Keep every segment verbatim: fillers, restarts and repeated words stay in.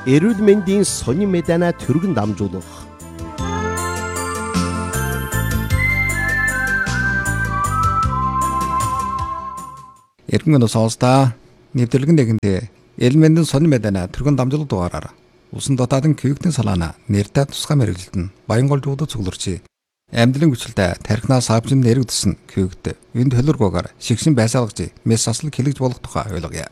эрүүл мэндийн сонин мэдэнэ түргэн дамжуулах. Эргэн сонсдоо нэвтрүүлгэн дэгэндээ эрүүл мэндийн сонин мэдэнэ түргэн дамжуулах дугаараар усан дотаадын күйгтэн салаана нэртэй тусгай мэрэгжилтэн Баянголжууд цугларч амьдралын хүчлэлтэй тархинаас авчин нэрэгдсэн күйгт энэ төлөвлөгөөгөр шигшин байсалгаж мэс асал хэлэгж болох тухай ойлгоё.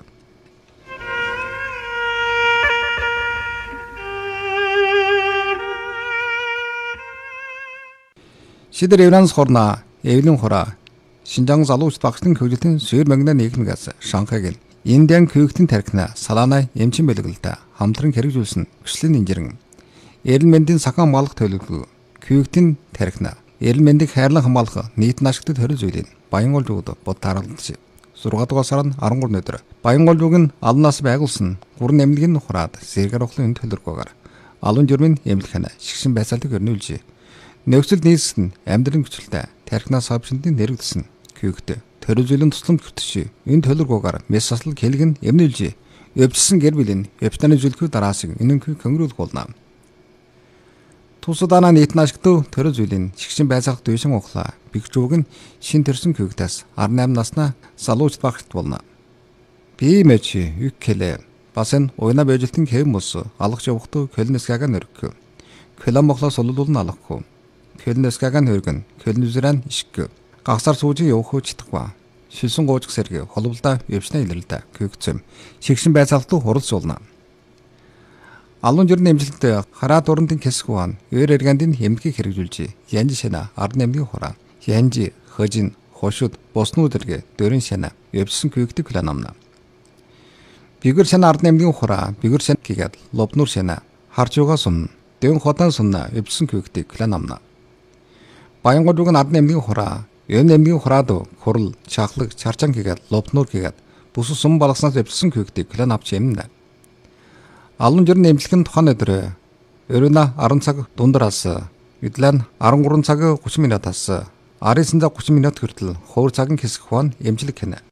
Шидэр Евранс хорна эвлэн хора Шинжаан залууч багшлан хөгжилтийн сүйр мангна нийгмгээс Шанхайг Индиан күйгтэн тархина салаана эмчин бэлгэлдэ хамтран хэрэгжүүлсэн хүслийн инжирэн эрүүл мэндийн сахан хамгаалах төлөвлөгөө күйгтэн тархина эрүүл мэндийг хайрлан хамгаалах нийтэн ашигт төрөл зүйлийн Баянголжууд бод таргалж зургаадугаар сар нь арван гурван өдөр Баянголжууг нь алнаас байгуулсан гурван эмнэлгийн хураад сэргэр ухлын төлөвлөгөөгөр алуун журмын эмнэлхэн шигшин байцаалтыг өрнүүлж нөхцөл нийслэл нь амьдралын хүчлэлтэй тархинаас авчиндын нэрвдсэн күйгт төрөл зүйлийн тусламж хүртэж энэ төлөвлөгөөгөр мэс асал хэлгэн эмнэлж өвчсөн гэр бүлийн өвчтөний зүйлхүү дараасыг энэнхүү хөнгөрүүлэх болно. Тусадана нийтэн ашигт төрөл зүйлийн шигшин байцаалт дүйшин ухлаа бигжүүг нь шин төрсөн күйгтээс арван найман наснаа залууч багт болно. Би мэч үкэлэ басан уйна бэжилтэн хэв мөс алгах явахт көлнэсгага нөрөх. Көлөн мохлоос улуулн алахгүй. Көлнэсгага нөргөн көлнүзран ишг гагсар суужиг явах хүчтгва. Шилсэн гоожг сэрэг холболдоо өвчнэ илрэлдэ күйгцэм шигшин байцаалт хуралц болно. Алуун жирийн эмчилэлд хараа дурандын хэсэг хуан ээр эргэндийн эмнэлгийг хэрэгжүүлж янж шана ардны эмнэлгийн хураа янж хөжин хошууд боснууд эргэ дөрөн шана өвчсөн күйгтэг клан амна. Бигэр шана ардны эмнэлгийн хураа бигэр шана гэгээд лобнур шана харж байгаа сум дэн ходан сумна өвчсөн күйгтэг клан амна. Баянголжууг нь ардны эмнэлгийн хураа энэ эмнэлгийн хураад хурал чахлаг чарчан гэгээд лобнур гэгээд бүс сум балгаснаас өвчсөн күйгтэг клан авч эмнэ. Алуун жирийн эмнэлгийн тухайн өдөр өрөөнө арван цаг дундараас эдлэн арван гурван цаг гучин минутаас арьсан цаг гучин минут хүртэл хуур цагийн хэсэг хуан эмчилэг хийнэ.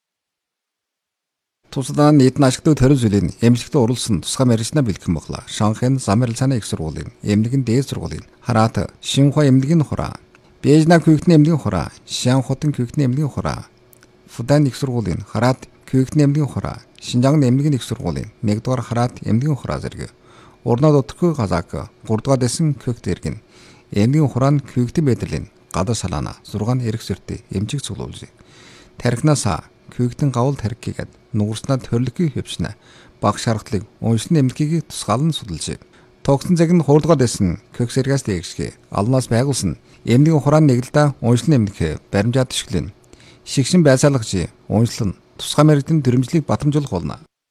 Тусдаа нийтэн ашигт төрөл зүйлийн эмчилэгт оруулсан тусгай мэргэжнээ бэлтгэн боглоо. Шанхайн Замрал цааны их сургуулийн эмнэлгийн дээд сургуулийн хараат Шинхua эмнэлгийн хураа Бэжна күйгтний эмнэлгийн хураа Шанхутын күйгтний эмнэлгийн хураа Фудан их сургуулийн хараат күйгтний эмнэлгийн хураа Шинжаан эмнэлгийн их сургуулийн нэгдүгээр хараат эмнэлгийн хураа зэрэг урнод утггүй газаак гуравдугаар дэсэн күйгт иргэн эмнэлгийн хураа нь күйгтэн мэдрэлийн гадар салаана зургаан эрх зөртэй эмчиг цуглуулж тархинасаа күйгтэн гавл тархигээд нуурснаа төрлөгийн хөвчнэ баг шаргалыг уншны эмнэлгийг тусгаалan судалж тогтсон цаг нь хуурдугаар дэсэн күйгс эргээс дээгшгэ алнаас байгуулсан эмнэлгийн хураа нэгэлдэ уншны эмнэлэг баримжаад тишглэн шигшин байцаалагч уншлан тусгай мэргэжлийн дөрвөлжлийг батамжуулах болно.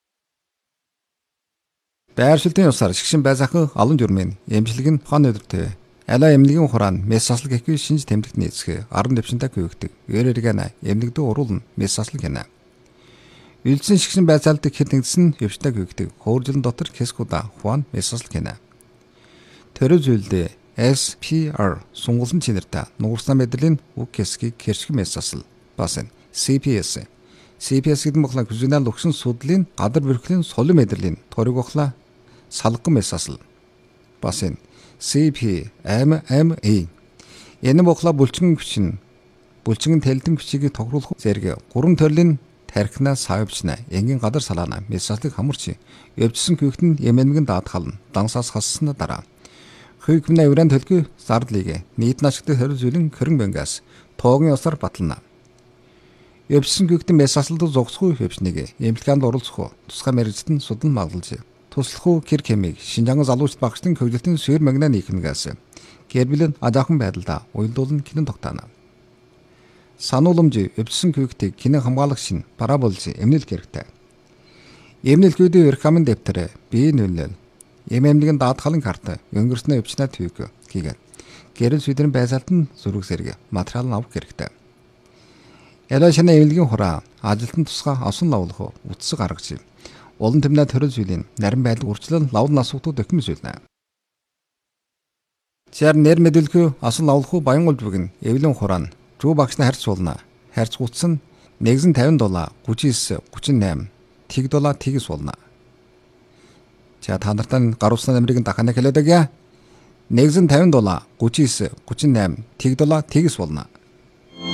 Байршилтын усаар шигшин байцаах алуун журмын эмчилэг нь хон өдөртөө алаа эмнэлгийн хураан мэс асал гэхгүй шинж тэмдэгт нийцэх арван дэвшинтай күйгдэг. Eerэргэнэ эмнэлэгдээ уруулна мэс асал гэнэ. Үйлдсэн шигшин байцаалтыг хэд нэгдсэн өвчтэй күйгдэг. Хууржилан дотор хэсгүүдэ хуан мэс асал гэнэ. Төрөл зүйлдээ эс пи ар сунгуулсан чинэртэй нуурснаа мэдрэлийн үг хэсгийг хэрших мэс асал басан си пи эс си пи эс гэдэг нь бохла хүзүүнэл өгсөн судлалын гадар бүрхлийн солон мэдрэлийн торыг бохла салган мэс асал басан си пи эм эм и энэ бохла булчин хүчин булчин тэлдэн хүчийг тогруулах зэрэг гурван төрлийн тархинаа савчна энгийн гадар салаана мэс аслыг хамарч өвчсөн күйгтэн эмэмгэн даатгална дансаас хассна дараа хүйгмнэ өрөөнд төлгөө зардлыг нийтэн ашигт төрөл зүйлэн хөрөн бэнгээс тоогийн усаар батлана. Өвчсөн күйгтэн мэс асалд зогсгүй өвчнийг эмнэлгээнд оруулах тусгай мэргэжтэн судан маглалж туслах гэр хэмийг Шинжаан залууч багштын хөгжилтийн сүйр магна нийгмгээс гэр бүлийн адаахан байдлаа уялдуулан кинэн тогтоно. Санууламж өвчсөн күйгтийг кинэн хамгаалагч шин бараа болж эмнэлэх хэрэгтэй. Эмнэлгүүдийн эрх амын дэвтэр бие нөлөөл эмэмнэлгийн даатгалын карт өнгөрснөө өвчнөө төвөг хийгээд гэрэл сүдрэн байцаалт нь зураг зэрэг материал авах хэрэгтэй. Ялаа шана эмнэлгийн хураа ажилтан тусгай осон лавлах утсаг гаргаж улан тэмнээ төрөл зүйлийн нарийн байдал урьдчилан лавлын асуудууд өгмөс үлнэ. Чар нэр мэдүүлэхүү осон лавлах Баянголжууг нь эвлэн хураа нь зүү багшны харьц суулна. Харьц гутсан нэгэн тавин долаа гучин девять гучин восемь тэг долаа тэгс суулна. За та нартай гаруулсан номерыг дахин хэлээд өгье. нэг50 доллар, тридцать девять, тридцать восемь, тэгдолоо тэгс болно.